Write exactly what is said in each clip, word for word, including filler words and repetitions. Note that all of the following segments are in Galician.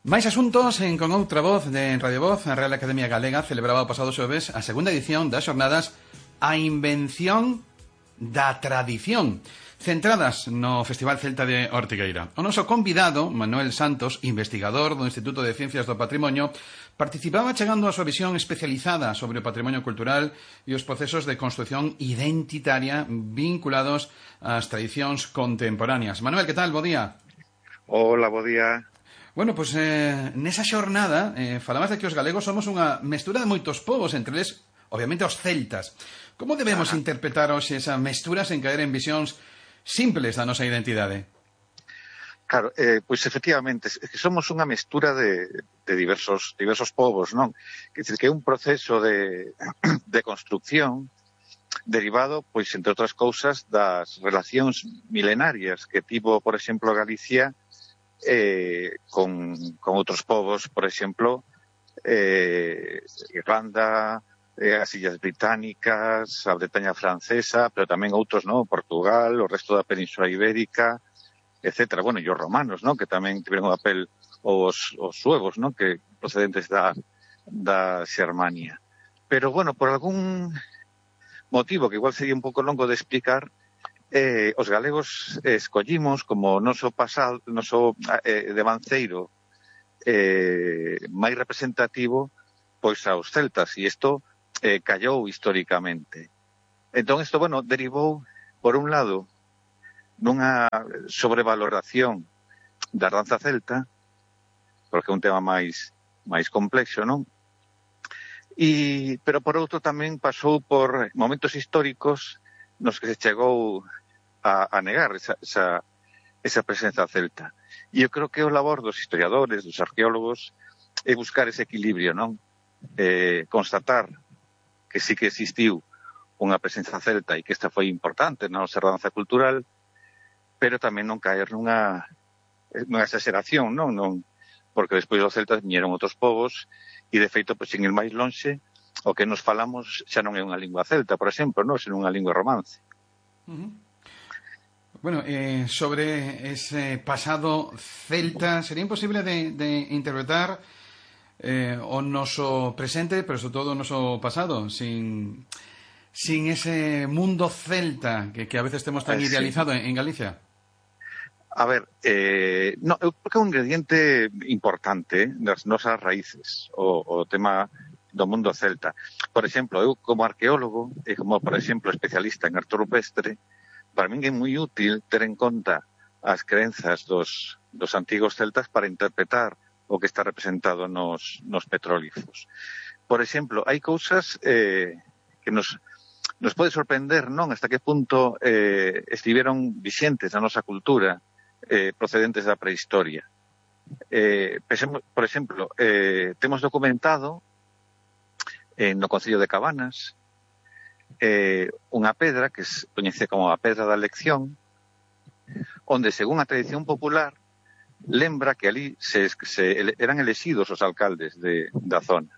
Máis asuntos en Con Outra Voz de Radio Voz. A Real Academia Galega celebraba o pasado xoves a segunda edición das xornadas A Invención da Tradición, centradas no Festival Celta de Ortigueira. O noso convidado, Manuel Santos, investigador do Instituto de Ciencias do Patrimonio, participaba chegando a súa visión especializada sobre o patrimonio cultural e os procesos de construción identitaria vinculados ás tradicións contemporáneas. Manuel, que tal? Bo día. Hola, bo día. Bueno, pois pues, eh, nesa xornada eh, falabas de que os galegos somos unha mestura de moitos povos, entre eles, obviamente, os celtas. Como debemos ah. interpretar hoxe esa mestura sen caer en visións simples da nosa identidade? Claro, eh, pois efectivamente, que somos unha mestura de, de diversos, diversos povos, non? Quer dizer, que é un proceso de, de construcción derivado, pois, entre outras cousas, das relacións milenarias que tivo, por exemplo, Galicia Eh, con, con outros povos, por exemplo, eh, Irlanda, eh, as Illas Británicas, a Bretaña francesa, pero tamén outros, ¿no? Portugal, o resto da Península Ibérica, etcétera. Bueno, e os romanos, ¿no? Que tamén tiveron un papel, os, os suevos, ¿no? Que procedentes da, da Xermania. Pero, bueno, por algún motivo que igual sería un pouco longo de explicar, Eh, os galegos eh, escollimos como noso pasado, noso eh, devanceiro eh, máis representativo pois aos celtas, e isto eh, callou históricamente. Entón, isto, bueno, derivou, por un lado, nunha sobrevaloración da danza celta, porque é un tema máis máis complexo, non? E, pero, por outro, tamén pasou por momentos históricos nos que se chegou a, a negar esa, esa, esa presenza celta. E eu creo que o labor dos historiadores, dos arqueólogos, é buscar ese equilibrio, non? Eh, constatar que sí que existiu unha presenza celta e que esta foi importante na nosa danza cultural, pero tamén non caer nunha, nunha exageración, non? non? Porque despois dos celtas viñeron outros povos e, de feito, pois, en el máis lonxe, o que nos falamos xa non é unha lingua celta, por exemplo, non? Senón unha lingua romance. Uh-huh. Bueno, eh, sobre ese pasado celta, sería imposible de, de interpretar eh, o noso presente, pero sobre todo o noso pasado, sin, sin ese mundo celta que, que a veces temos tan eh, idealizado sí. en, en Galicia? A ver, eh, no, eu creo que é un ingrediente importante das nosas raíces, o, o tema do mundo celta. Por exemplo, eu como arqueólogo e como, por exemplo, especialista en arte rupestre, para min é moi útil ter en conta as crenzas dos, dos antigos celtas para interpretar o que está representado nos, nos petróglifos. Por exemplo, hai cousas eh, que nos, nos pode sorprender, non? Hasta que punto eh, estiveron vixentes na nosa cultura eh, procedentes da prehistoria. Eh, por exemplo, eh, temos documentado eh, no Concello de Cabanas eh, unha pedra que se coñece como a Pedra da Elección, onde, según a tradición popular, lembra que ali se, se eran elexidos os alcaldes de, da zona.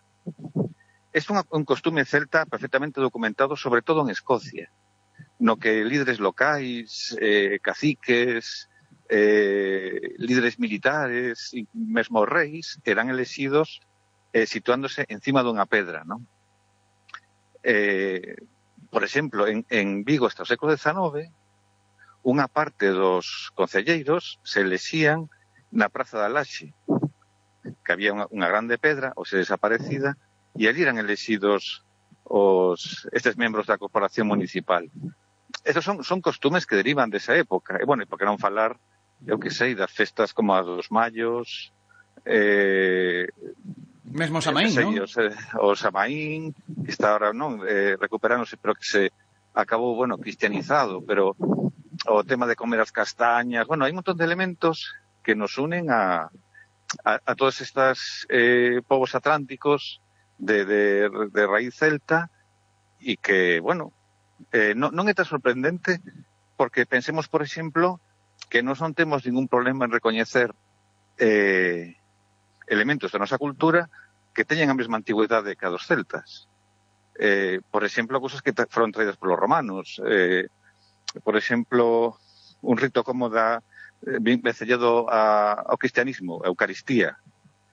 É un, un costume celta perfectamente documentado, sobre todo en Escocia, no que líderes locais, eh, caciques, eh, líderes militares e mesmo reis eran elexidos eh, situándose encima dunha pedra, non? Eh, por exemplo, en, en Vigo hasta o século dezanove, unha parte dos concelleiros se elexían na Praza da Laxe, que había unha, unha grande pedra, ou se desaparecida, e ali eran elexidos os, estes membros da corporación municipal. Estos son, son costumes que derivan desa época. E, bueno, e por que non falar, eu que sei, das festas como as dos Mallos, eh, mesmo Samaín, sei, non? O, o Samaín, que está ahora, non, eh, recuperándose, pero que se acabou, bueno, cristianizado, pero o tema de comer as castañas, bueno, hai un montón de elementos que nos unen a, a, a todos estos eh, povos atlánticos de, de, de raíz celta e que, bueno, eh, non, non é tan sorprendente porque pensemos, por exemplo, que non non temos ningún problema en recoñecer eh, elementos da nosa cultura que teñen a mesma antigüedade que a dos celtas. Eh, por exemplo, cousas que foron traídas polos romanos. Eh, por exemplo, un rito como da eh, vencellado a, ao cristianismo, a Eucaristía.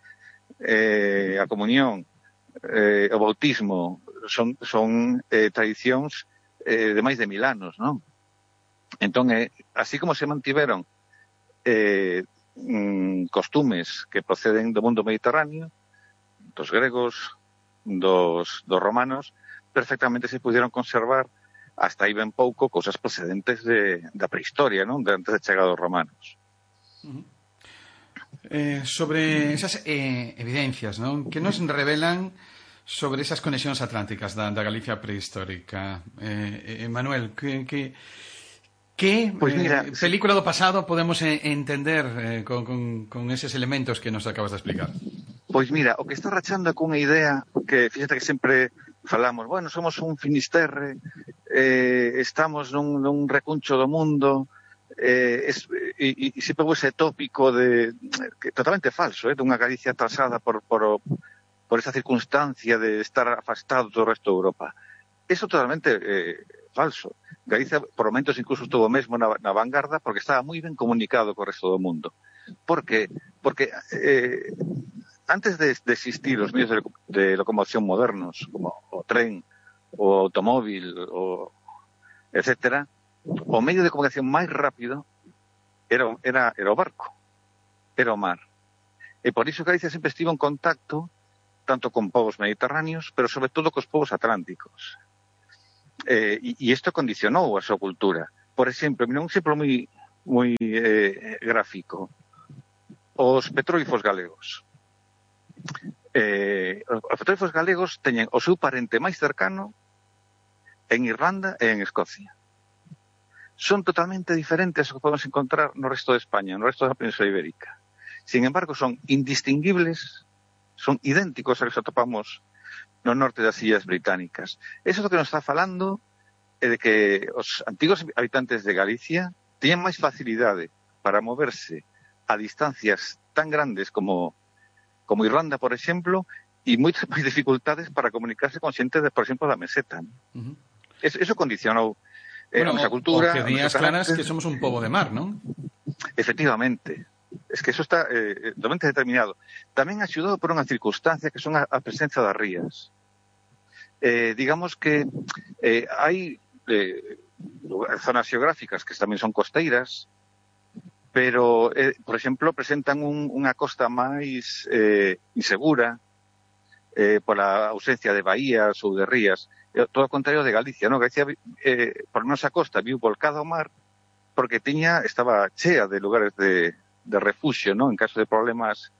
eh, a comunión, eh, o bautismo, son, son eh, tradicións eh, de máis de mil anos, non? Entón, eh, así como se mantiveron eh, mm, costumes que proceden do mundo mediterráneo, dos gregos, dos, dos romanos, perfectamente se pudieron conservar hasta aí ben pouco cousas procedentes de, da prehistoria, non? De antes de chegar dos romanos. Uh-huh. Eh, sobre esas eh, evidencias, non? Que nos revelan sobre esas conexións atlánticas da, da Galicia prehistórica. Eh, eh, Manuel, que, que, que pues mira, eh, película do pasado podemos eh, entender eh, con, con, con eses elementos que nos acabas de explicar? Pois mira, o que está rachando é cunha idea que, fíxate que sempre falamos, bueno, somos un finisterre, eh, estamos nun, nun recuncho do mundo, eh, es, e, e sempre ese tópico de, que totalmente falso, eh, dunha Galicia atrasada por, por, por esa circunstancia de estar afastado do resto de Europa. Eso totalmente eh, falso. Galicia, por momentos, incluso estuvo mesmo na, na vanguarda porque estaba moi ben comunicado co resto do mundo. Por que? Porque eh, antes de, de existir os medios de, de locomoción modernos, como o tren, o automóvil, o etcétera, o medio de comunicación máis rápido era, era, era o barco, era o mar. E por iso Galicia sempre estivo en contacto tanto con povos mediterráneos, pero sobre todo cos povos atlánticos. Eh, e, e isto condicionou a súa cultura. Por exemplo, un exemplo moi, moi eh, gráfico. Os petróglifos galegos. Eh, os petróglifos galegos teñen o seu parente máis cercano en Irlanda e en Escocia. Son totalmente diferentes ao que podemos encontrar no resto de España, no resto da Península Ibérica. Sin embargo, son indistinguibles, son idénticos a que nos atopamos no norte das Illas Británicas. Eso é o que nos está falando é de que os antigos habitantes de Galicia teñen máis facilidade para moverse a distancias tan grandes como, como Irlanda, por exemplo, e moitas máis dificultades para comunicarse con xente, de, por exemplo, da meseta. Uh-huh. Eso, eso condicionou eh, bueno, a nosa cultura. O que días claras que somos un pobo de mar, non? Efectivamente. Es que eso está eh, totalmente determinado. Tamén axudado por unha circunstancia que son a, a presencia das rías. Eh, digamos que eh, hai eh, zonas xeográficas que tamén son costeiras, pero, eh, por exemplo, presentan un, unha costa máis eh, insegura eh, pola ausencia de baías ou de rías. Eh, todo o contrario de Galicia, ¿no? Galicia, eh, por nosa costa, viu volcada ao mar porque tiña, estaba chea de lugares de de refuxio, ¿no? En caso de problemas